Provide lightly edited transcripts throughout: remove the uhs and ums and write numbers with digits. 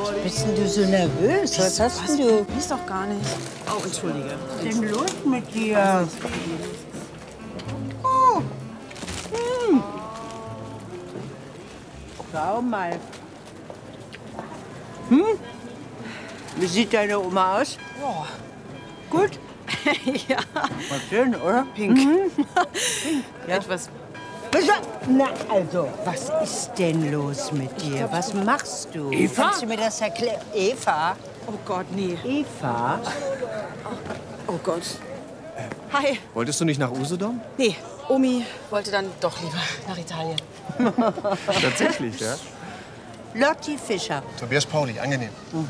Bist denn du so nervös? Was hast denn du? Ist doch gar nicht. Oh, entschuldige. Was ist denn los mit dir? Oh. Schau mal. Wie sieht deine Oma aus? Oh. Gut? Ja. War schön, oder? Pink. Ja. Etwas. Na also, was ist denn los mit dir? Was machst du? Eva? Kannst du mir das erklären? Eva? Oh Gott, nee. Eva? Oh Gott. Hi. Wolltest du nicht nach Usedom? Nee, Omi wollte dann doch lieber nach Italien. Tatsächlich, ja? Lotti Fischer. Tobias Pauli, angenehm.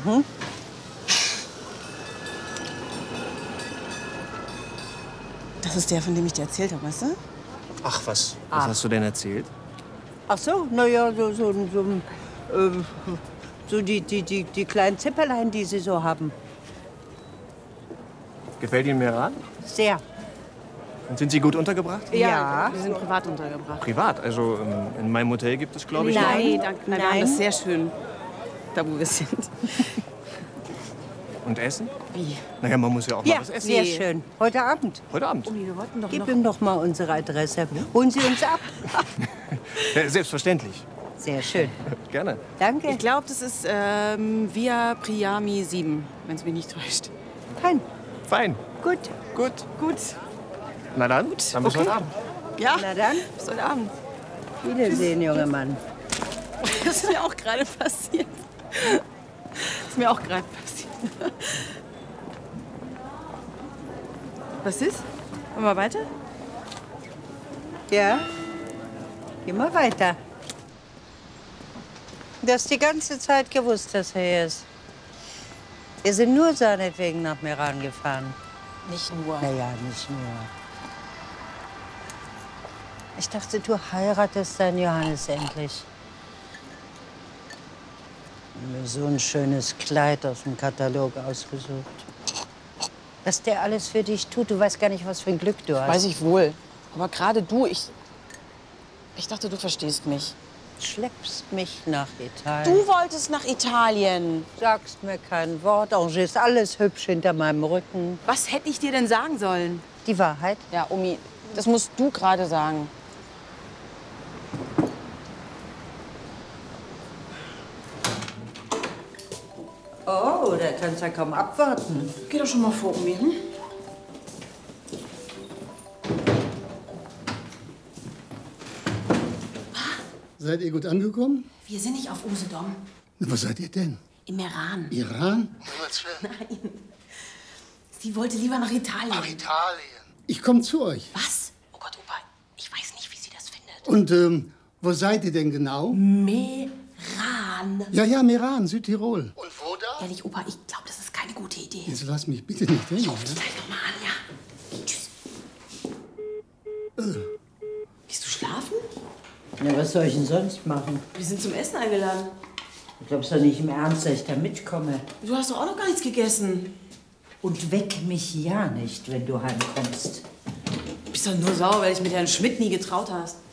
Das ist der, von dem ich dir erzählt habe, weißt du? Ach was. Was hast du denn erzählt? Ach so, naja, so die kleinen Zipperlein, die sie so haben. Gefällt Ihnen Meran? Sehr. Und sind Sie gut untergebracht? Ja. Wir sind privat untergebracht. Privat, also in meinem Hotel gibt es, glaube ich, Nein. Nee, danke. Nein, wir haben Nein. das sehr schön, da wo wir sind. Und Essen? Wie? Naja, man muss ja auch mal Ja, was essen. sehr Nee. schön. Heute Abend. Heute Abend. Omi, wir wollten doch Gib noch... ihm doch mal unsere Adresse. Holen Sie uns ab. Ja, selbstverständlich. Sehr schön. Gerne. Danke. Ich glaube, das ist Via Priami 7, wenn es mich nicht täuscht. Fein. Fein. Gut. Gut. Gut. Na dann, dann bis heute Abend. Ja, Na dann, bis heute Abend. Wiedersehen, junger Mann. Das ist mir auch gerade passiert. Das ist mir auch gerade passiert. Was ist? Wollen wir weiter? Ja? Geh mal weiter. Du hast die ganze Zeit gewusst, dass er hier ist. Wir sind nur seinetwegen nach Meran gefahren. Nicht nur. Naja, nicht nur. Ich dachte, du heiratest deinen Johannes endlich. Mir so ein schönes Kleid aus dem Katalog ausgesucht. Was der alles für dich tut, du weißt gar nicht, was für ein Glück du hast. Weiß ich wohl. Aber gerade du, ich dachte, du verstehst mich. Schleppst mich nach Italien. Du wolltest nach Italien. Sagst mir kein Wort, arrangierst alles hübsch hinter meinem Rücken. Was hätte ich dir denn sagen sollen? Die Wahrheit? Ja, Omi, das musst du gerade sagen. Oh, da kannst du ja kaum abwarten. Geh doch schon mal vor, Omi. Hm? Seid ihr gut angekommen? Wir sind nicht auf Usedom. Na, wo seid ihr denn? Im Iran. Iran? Nein. Sie wollte lieber nach Italien. Nach Italien. Ich komme zu euch. Was? Oh Gott, Opa, ich weiß nicht, wie sie das findet. Und wo seid ihr denn genau? Meran. Ja, Meran, Südtirol. Und wo da? Ehrlich, Opa, ich glaube, das ist keine gute Idee. Jetzt lass mich bitte nicht hängen. Ruf die gleich noch mal an, ja? Tschüss. Gehst du schlafen? Na, was soll ich denn sonst machen? Wir sind zum Essen eingeladen. Du glaubst doch nicht im Ernst, dass ich da mitkomme. Du hast doch auch noch gar nichts gegessen. Und weck mich ja nicht, wenn du heimkommst. Du bist doch nur sauer, weil ich mit Herrn Schmidt nie getraut hast.